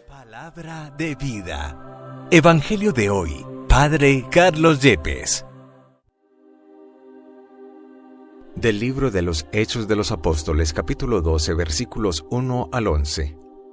Palabra de vida. Evangelio de hoy. Padre Carlos Yepes. Del libro de los Hechos de los Apóstoles, capítulo 12, versículos 1 al 11.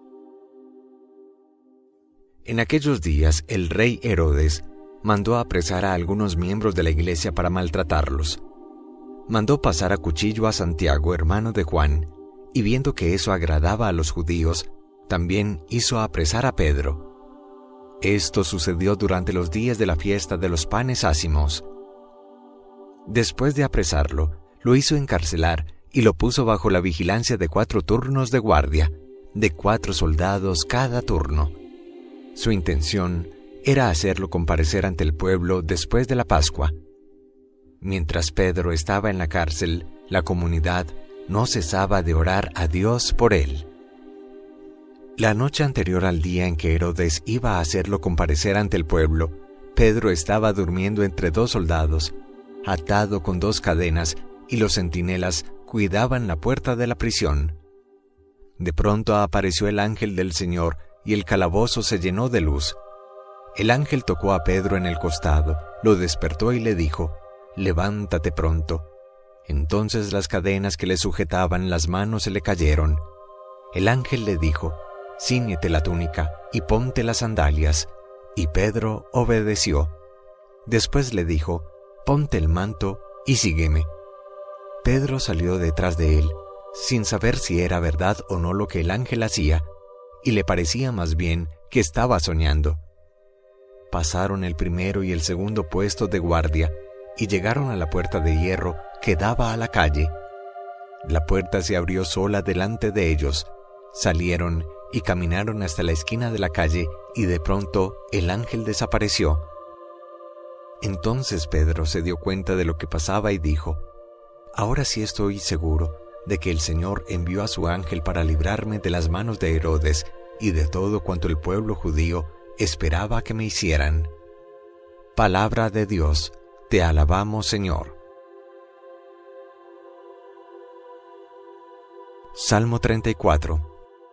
En aquellos días, el rey Herodes mandó apresar a algunos miembros de la iglesia para maltratarlos. Mandó pasar a cuchillo a Santiago, hermano de Juan, y viendo que eso agradaba a los judíos, también hizo apresar a Pedro. Esto sucedió durante los días de la fiesta de los panes ácimos. Después de apresarlo, lo hizo encarcelar y lo puso bajo la vigilancia de 4 turnos de guardia, de 4 soldados cada turno. Su intención era hacerlo comparecer ante el pueblo después de la Pascua. Mientras Pedro estaba en la cárcel, la comunidad no cesaba de orar a Dios por él. La noche anterior al día en que Herodes iba a hacerlo comparecer ante el pueblo, Pedro estaba durmiendo entre 2 soldados, atado con 2 cadenas, y los centinelas cuidaban la puerta de la prisión. De pronto apareció el ángel del Señor, y el calabozo se llenó de luz. El ángel tocó a Pedro en el costado, lo despertó y le dijo: «Levántate pronto». Entonces las cadenas que le sujetaban las manos se le cayeron. El ángel le dijo: «Cíñete la túnica y ponte las sandalias». Y Pedro obedeció. Después le dijo: «Ponte el manto y sígueme». Pedro salió detrás de él, sin saber si era verdad o no lo que el ángel hacía, y le parecía más bien que estaba soñando. Pasaron el primero y el segundo puesto de guardia, y llegaron a la puerta de hierro que daba a la calle. La puerta se abrió sola delante de ellos. Salieron y caminaron hasta la esquina de la calle, y de pronto el ángel desapareció. Entonces Pedro se dio cuenta de lo que pasaba y dijo: «Ahora sí estoy seguro de que el Señor envió a su ángel para librarme de las manos de Herodes y de todo cuanto el pueblo judío esperaba que me hicieran». Palabra de Dios, te alabamos, Señor. Salmo 34.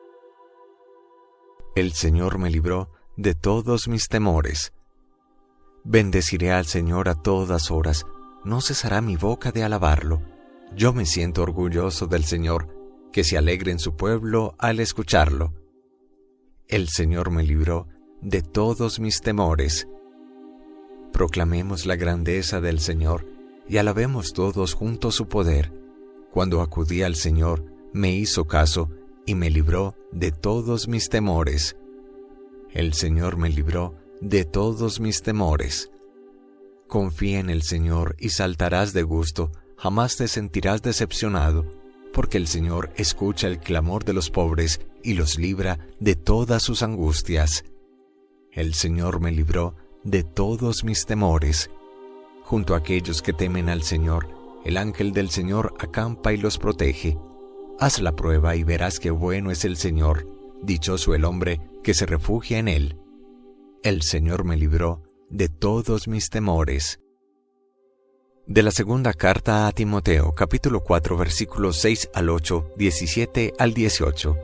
El Señor me libró de todos mis temores. Bendeciré al Señor a todas horas, no cesará mi boca de alabarlo. Yo me siento orgulloso del Señor, que se alegre en su pueblo al escucharlo. El Señor me libró de todos mis temores. Proclamemos la grandeza del Señor y alabemos todos juntos su poder. Cuando acudí al Señor, me hizo caso y me libró de todos mis temores. El Señor me libró de todos mis temores. Confía en el Señor y saltarás de gusto, jamás te sentirás decepcionado, porque el Señor escucha el clamor de los pobres y los libra de todas sus angustias. El Señor me libró de todos mis temores. Junto a aquellos que temen al Señor, el ángel del Señor acampa y los protege. Haz la prueba y verás qué bueno es el Señor. Dichoso el hombre que se refugia en él. El Señor me libró de todos mis temores. De la segunda carta a Timoteo, capítulo 4, versículos 6 al 8, 17 al 18.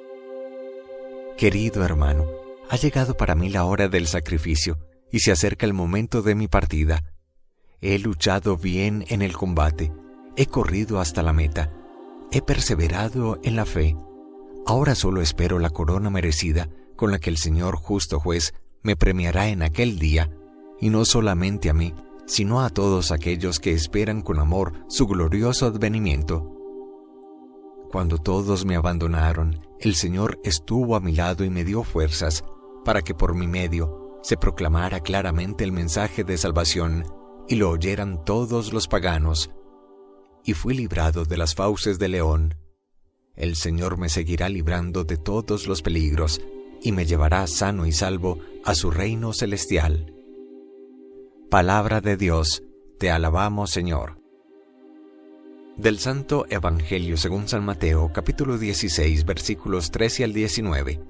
Querido hermano, ha llegado para mí la hora del sacrificio, y se acerca el momento de mi partida. He luchado bien en el combate, he corrido hasta la meta, he perseverado en la fe. Ahora solo espero la corona merecida, con la que el Señor justo juez me premiará en aquel día, y no solamente a mí, sino a todos aquellos que esperan con amor su glorioso advenimiento. Cuando todos me abandonaron, el Señor estuvo a mi lado y me dio fuerzas, para que por mi medio se proclamara claramente el mensaje de salvación, y lo oyeran todos los paganos. Y fui librado de las fauces del león. El Señor me seguirá librando de todos los peligros, y me llevará sano y salvo a su reino celestial. Palabra de Dios, te alabamos, Señor. Del Santo Evangelio según San Mateo, capítulo 16, versículos 13 al 19.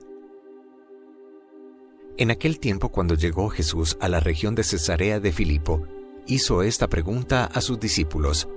En aquel tiempo, cuando llegó Jesús a la región de Cesarea de Filipo, hizo esta pregunta a sus discípulos: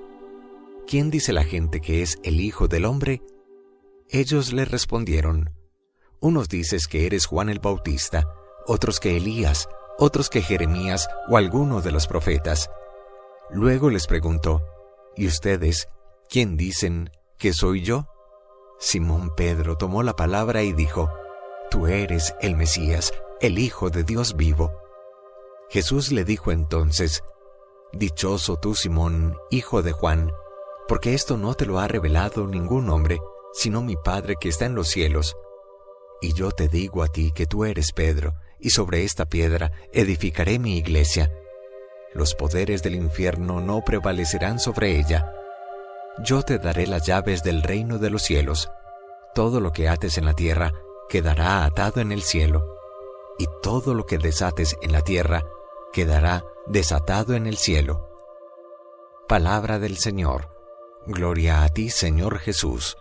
¿Quién dice la gente que es el Hijo del Hombre? Ellos le respondieron: Unos dices que eres Juan el Bautista, otros que Elías, otros que Jeremías o alguno de los profetas. Luego les preguntó, ¿y ustedes, quién dicen que soy yo? Simón Pedro tomó la palabra y dijo, Tú eres el Mesías, el Hijo de Dios vivo. Jesús le dijo entonces, Dichoso tú, Simón, hijo de Juan, porque esto no te lo ha revelado ningún hombre, sino mi Padre que está en los cielos. Y yo te digo a ti que tú eres Pedro, y sobre esta piedra edificaré mi iglesia. Los poderes del infierno no prevalecerán sobre ella. Yo te daré las llaves del reino de los cielos. Todo lo que ates en la tierra quedará atado en el cielo, y todo lo que desates en la tierra quedará desatado en el cielo. Palabra del Señor. Gloria a ti, Señor Jesús.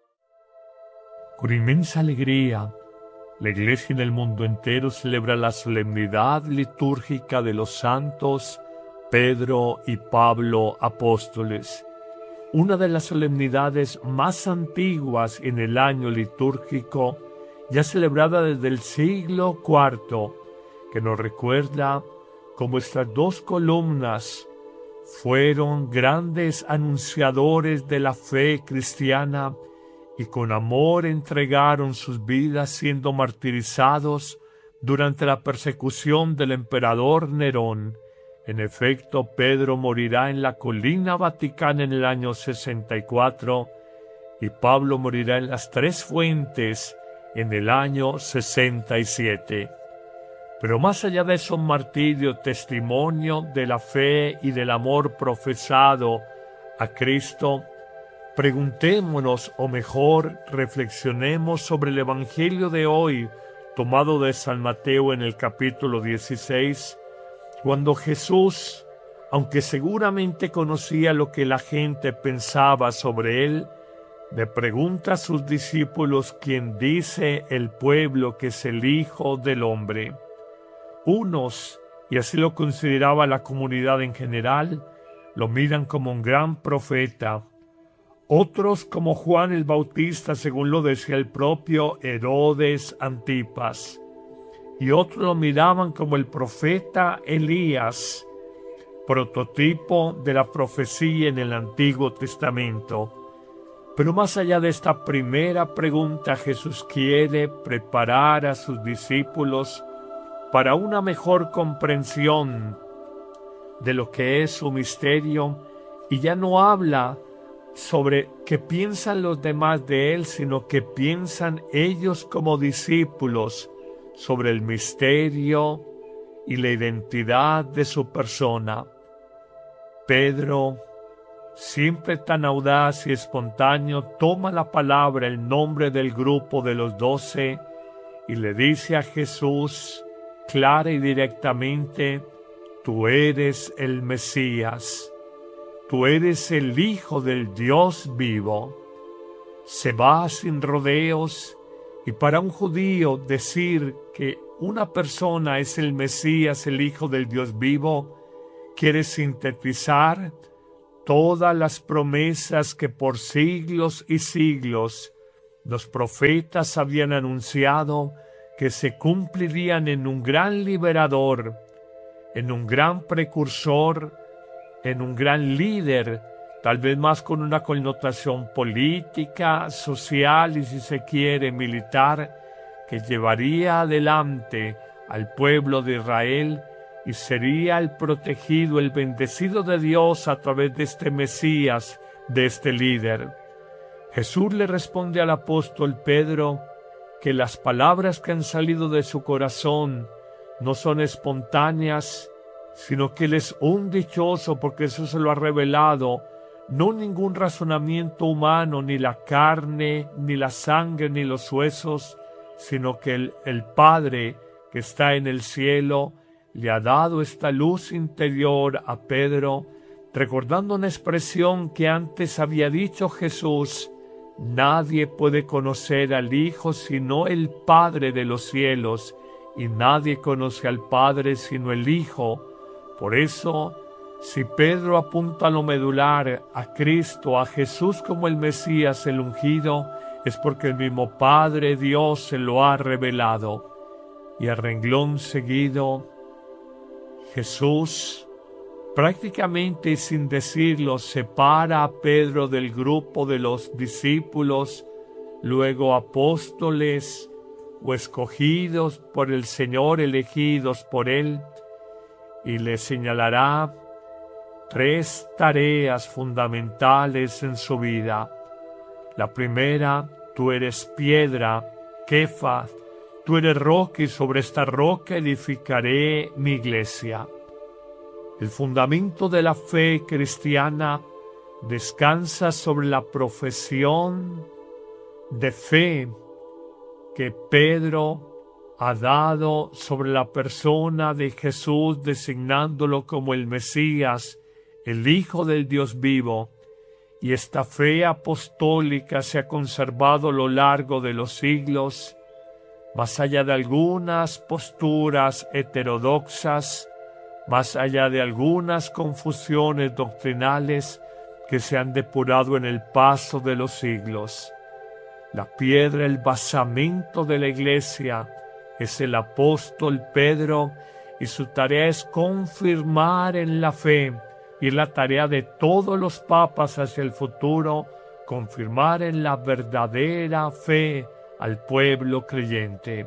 Con inmensa alegría, la Iglesia en el mundo entero celebra la solemnidad litúrgica de los santos Pedro y Pablo apóstoles, una de las solemnidades más antiguas en el año litúrgico, ya celebrada desde el siglo IV, que nos recuerda cómo estas dos columnas fueron grandes anunciadores de la fe cristiana y con amor entregaron sus vidas siendo martirizados durante la persecución del emperador Nerón. En efecto, Pedro morirá en la colina Vaticana en el año 64 y Pablo morirá en las Tres Fuentes en el año 67. Pero más allá de esos martirios, testimonio de la fe y del amor profesado a Cristo, preguntémonos, o mejor, reflexionemos sobre el Evangelio de hoy, tomado de San Mateo en el capítulo 16, cuando Jesús, aunque seguramente conocía lo que la gente pensaba sobre él, le pregunta a sus discípulos quién dice el pueblo que es el Hijo del Hombre. Unos, y así lo consideraba la comunidad en general, lo miran como un gran profeta. Otros como Juan el Bautista, según lo decía el propio Herodes Antipas. Y otros lo miraban como el profeta Elías, prototipo de la profecía en el Antiguo Testamento. Pero más allá de esta primera pregunta, Jesús quiere preparar a sus discípulos para una mejor comprensión de lo que es su misterio, y ya no habla sobre qué piensan los demás de él, sino que piensan ellos como discípulos sobre el misterio y la identidad de su persona. Pedro, siempre tan audaz y espontáneo, toma la palabra en nombre del grupo de los 12 y le dice a Jesús clara y directamente: Tú eres el Mesías, tú eres el Hijo del Dios vivo. Se va sin rodeos, y para un judío decir que una persona es el Mesías, el Hijo del Dios vivo, quiere sintetizar todas las promesas que por siglos y siglos los profetas habían anunciado que se cumplirían en un gran liberador, en un gran precursor, en un gran líder, tal vez más con una connotación política, social y, si se quiere, militar, que llevaría adelante al pueblo de Israel y sería el protegido, el bendecido de Dios a través de este Mesías, de este líder. Jesús le responde al apóstol Pedro que las palabras que han salido de su corazón no son espontáneas, sino que él es un dichoso porque eso se lo ha revelado, no ningún razonamiento humano, ni la carne, ni la sangre, ni los huesos, sino que el Padre que está en el cielo le ha dado esta luz interior a Pedro, recordando una expresión que antes había dicho Jesús: nadie puede conocer al Hijo sino el Padre de los cielos, y nadie conoce al Padre sino el Hijo. Por eso, si Pedro apunta a lo medular, a Cristo, a Jesús como el Mesías, el ungido, es porque el mismo Padre Dios se lo ha revelado. Y a renglón seguido, Jesús, prácticamente sin decirlo, separa a Pedro del grupo de los discípulos, luego apóstoles o escogidos por el Señor, elegidos por Él, y le señalará 3 tareas fundamentales en su vida. La primera, tú eres piedra, Kefas, tú eres roca y sobre esta roca edificaré mi iglesia. El fundamento de la fe cristiana descansa sobre la profesión de fe que Pedro ha dado sobre la persona de Jesús, designándolo como el Mesías, el Hijo del Dios vivo, y esta fe apostólica se ha conservado a lo largo de los siglos, más allá de algunas posturas heterodoxas, más allá de algunas confusiones doctrinales que se han depurado en el paso de los siglos. La piedra, el basamento de la iglesia, es el apóstol Pedro, y su tarea es confirmar en la fe, y es la tarea de todos los papas hacia el futuro, confirmar en la verdadera fe al pueblo creyente.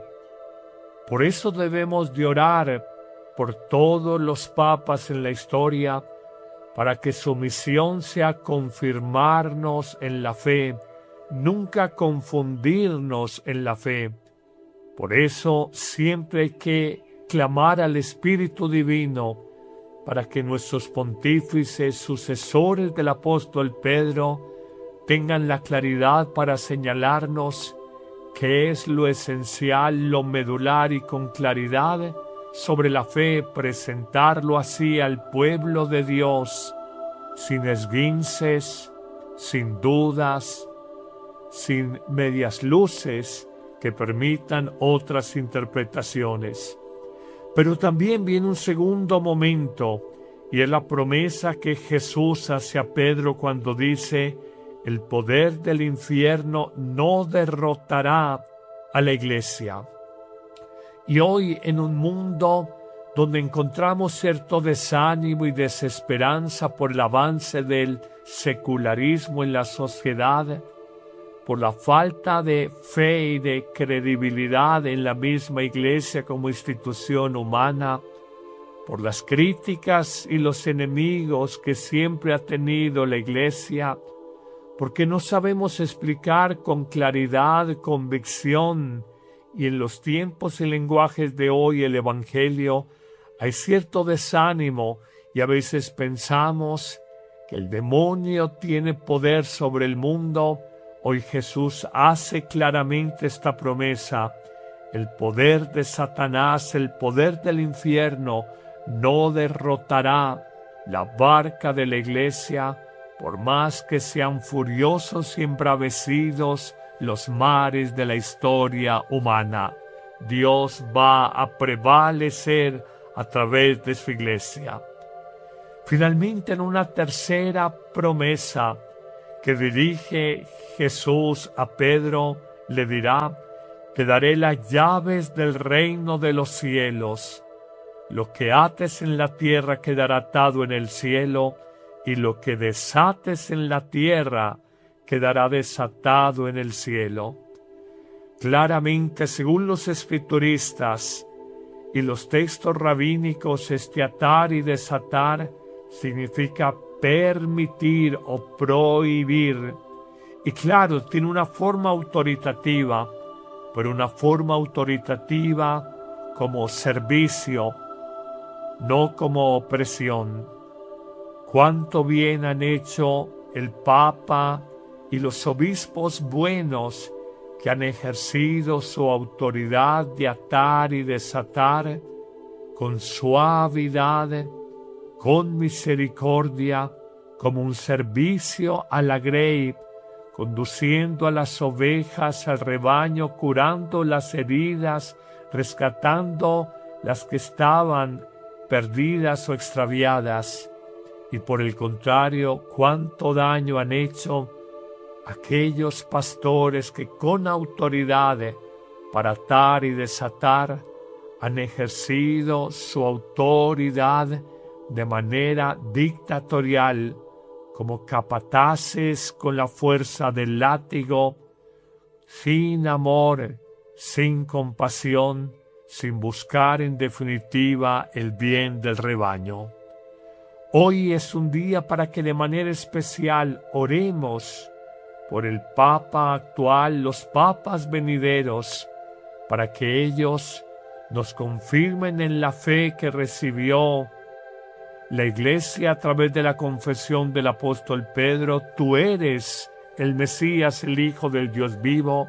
Por eso debemos de orar por todos los papas en la historia, para que su misión sea confirmarnos en la fe, nunca confundirnos en la fe. Por eso siempre hay que clamar al Espíritu Divino para que nuestros pontífices, sucesores del apóstol Pedro, tengan la claridad para señalarnos qué es lo esencial, lo medular, y con claridad sobre la fe presentarlo así al pueblo de Dios, sin esguinces, sin dudas, sin medias luces que permitan otras interpretaciones. Pero también viene un segundo momento, y es la promesa que Jesús hace a Pedro cuando dice: el poder del infierno no derrotará a la iglesia. Y hoy, en un mundo donde encontramos cierto desánimo y desesperanza por el avance del secularismo en la sociedad, por la falta de fe y de credibilidad en la misma iglesia como institución humana, por las críticas y los enemigos que siempre ha tenido la iglesia, porque no sabemos explicar con claridad, convicción, y en los tiempos y lenguajes de hoy el Evangelio, hay cierto desánimo, y a veces pensamos que el demonio tiene poder sobre el mundo. Hoy Jesús hace claramente esta promesa: el poder de Satanás, el poder del infierno, no derrotará la barca de la iglesia, por más que sean furiosos y embravecidos los mares de la historia humana. Dios va a prevalecer a través de su iglesia. Finalmente, en una tercera promesa que dirige Jesús a Pedro, le dirá: te daré las llaves del reino de los cielos. Lo que ates en la tierra quedará atado en el cielo, y lo que desates en la tierra quedará desatado en el cielo. Claramente, según los escrituristas y los textos rabínicos, este atar y desatar significa permitir o prohibir. Y claro, tiene una forma autoritativa, pero una forma autoritativa como servicio, no como opresión. Cuánto bien han hecho el Papa y los obispos buenos que han ejercido su autoridad de atar y desatar con suavidad, con misericordia, como un servicio a la grey, conduciendo a las ovejas al rebaño, curando las heridas, rescatando las que estaban perdidas o extraviadas. Y por el contrario, cuánto daño han hecho aquellos pastores que con autoridad para atar y desatar han ejercido su autoridad de manera dictatorial, como capataces con la fuerza del látigo, sin amor, sin compasión, sin buscar en definitiva el bien del rebaño. Hoy es un día para que de manera especial oremos por el Papa actual, los papas venideros, para que ellos nos confirmen en la fe que recibió la Iglesia a través de la confesión del apóstol Pedro: tú eres el Mesías, el Hijo del Dios vivo.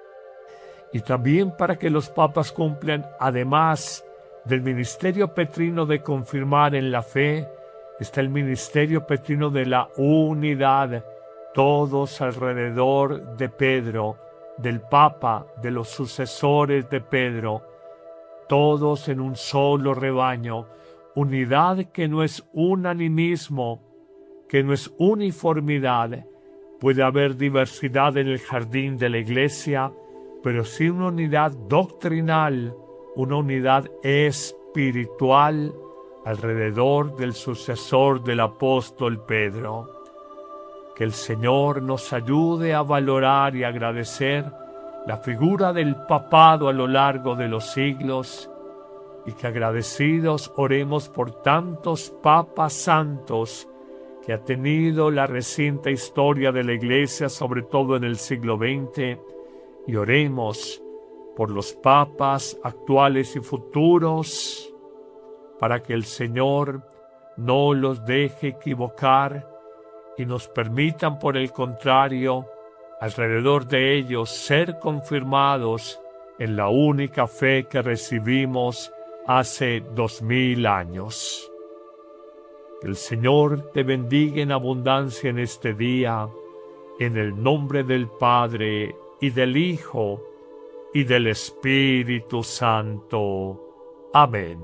Y también para que los papas cumplan, además del ministerio petrino de confirmar en la fe, está el ministerio petrino de la unidad, todos alrededor de Pedro, del Papa, de los sucesores de Pedro, todos en un solo rebaño, unidad que no es unanimismo, que no es uniformidad. Puede haber diversidad en el jardín de la Iglesia, pero sí una unidad doctrinal, una unidad espiritual alrededor del sucesor del apóstol Pedro. Que el Señor nos ayude a valorar y agradecer la figura del papado a lo largo de los siglos, y que agradecidos oremos por tantos papas santos que ha tenido la reciente historia de la Iglesia, sobre todo en el siglo XX, y oremos por los papas actuales y futuros, para que el Señor no los deje equivocar y nos permitan, por el contrario, alrededor de ellos ser confirmados en la única fe que recibimos hace 2000 años. Que el Señor te bendiga en abundancia en este día, en el nombre del Padre, y del Hijo, y del Espíritu Santo. Amén.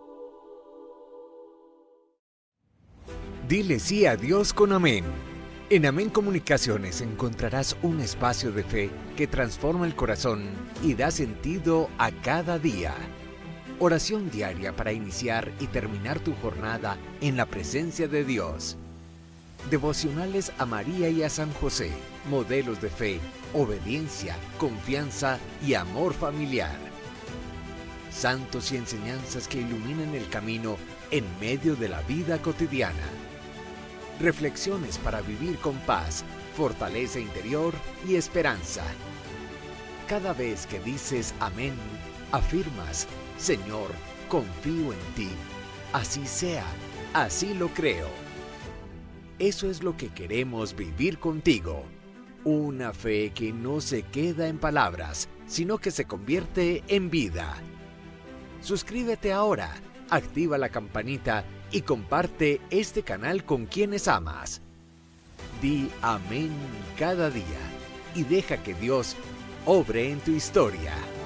Dile sí a Dios con Amén. En Amén Comunicaciones encontrarás un espacio de fe que transforma el corazón y da sentido a cada día. Oración diaria para iniciar y terminar tu jornada en la presencia de Dios. Devocionales a María y a San José, modelos de fe, obediencia, confianza y amor familiar. Santos y enseñanzas que iluminan el camino en medio de la vida cotidiana. Reflexiones para vivir con paz, fortaleza interior y esperanza. Cada vez que dices amén, afirmas: Señor, confío en ti. Así sea, así lo creo. Eso es lo que queremos vivir contigo. Una fe que no se queda en palabras, sino que se convierte en vida. Suscríbete ahora, activa la campanita y comparte este canal con quienes amas. Di amén cada día y deja que Dios obre en tu historia.